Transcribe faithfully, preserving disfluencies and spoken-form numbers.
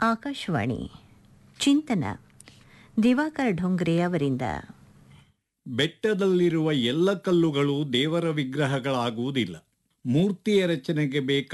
ಆಕಾಶವಾಣಿ ಚಿಂತನ ದಿವಾಕರ ಢೊಂಗ್ರೆ ಅವರಿಂದ. ಬೆಟ್ಟದಲ್ಲಿರುವ ಎಲ್ಲ ಕಲ್ಲುಗಳು ದೇವರ ವಿಗ್ರಹಗಳಾಗುವುದಿಲ್ಲ. ಮೂರ್ತಿಯ ರಚನೆಗೆ ಬೇಕಾದ